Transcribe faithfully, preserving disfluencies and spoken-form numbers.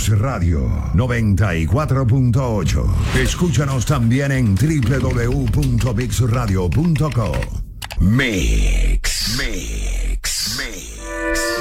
Mix Radio noventa y cuatro punto ocho. Escúchanos también en doble u doble u doble u punto mix radio punto com. Mix. Mix. Mix.